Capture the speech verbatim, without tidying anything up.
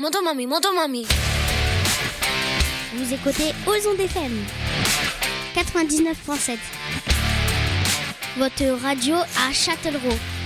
Motomami, Motomami. Vous écoutez Ozon F M quatre-vingt-dix-neuf virgule sept. Votre radio à Châtellerault.